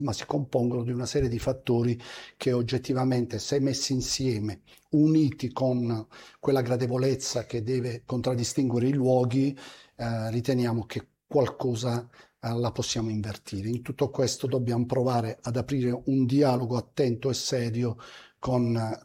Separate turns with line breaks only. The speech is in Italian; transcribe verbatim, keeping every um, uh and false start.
ma si compongono di una serie di fattori che oggettivamente, se messi insieme, uniti con quella gradevolezza che deve contraddistinguere i luoghi, eh, riteniamo che qualcosa eh, la possiamo invertire. In tutto questo dobbiamo provare ad aprire un dialogo attento e serio con